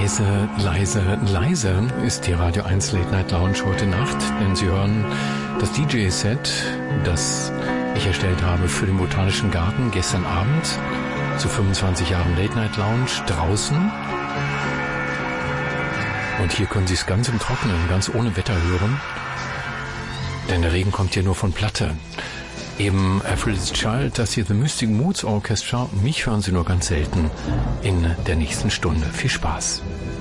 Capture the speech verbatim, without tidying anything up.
Leise, leise, leise ist die Radio eins Late Night Lounge heute Nacht, denn Sie hören das D J-Set, das ich erstellt habe für den Botanischen Garten gestern Abend zu fünfundzwanzig Jahren Late Night Lounge draußen. Und hier können Sie es ganz im Trockenen, ganz ohne Wetter hören, denn der Regen kommt hier nur von Platte. Eben Aphrodite's Child, das hier The Mystic Moods Orchestra. Mich hören Sie nur ganz selten in der nächsten Stunde. Viel Spaß.